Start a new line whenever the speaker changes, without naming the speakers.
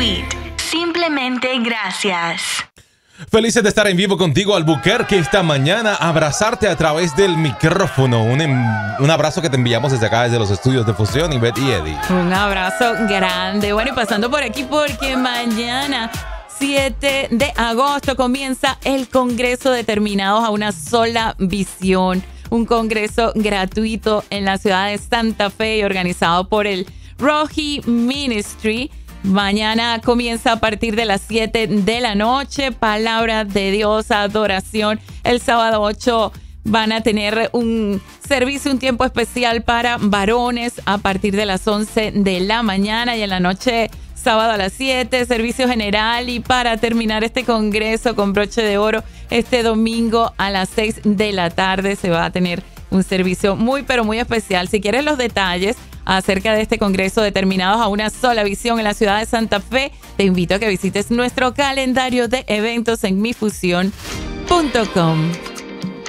Sweet. Simplemente gracias.
Felices de estar en vivo contigo, Albuquerque, esta mañana, abrazarte a través del micrófono. Un abrazo que te enviamos desde acá, desde los estudios de Fusión, Ivette y Eddie.
Un abrazo grande. Bueno, y pasando por aquí porque mañana, 7 de agosto, comienza el Congreso Determinados a una sola visión. Un congreso gratuito en la ciudad de Santa Fe y organizado por el Rohi Ministry. Mañana comienza a partir de las 7 de la noche. Palabra de Dios, adoración. El sábado 8 van a tener un servicio, un tiempo especial para varones a partir de las 11 de la mañana. Y en la noche, sábado a las 7, servicio general. Y para terminar este congreso con broche de oro, este domingo a las 6 de la tarde se va a tener un servicio muy, pero muy especial. Si quieres los detalles acerca de este congreso Determinados a una sola visión en la ciudad de Santa Fe, te invito a que visites nuestro calendario de eventos en mifusión.com.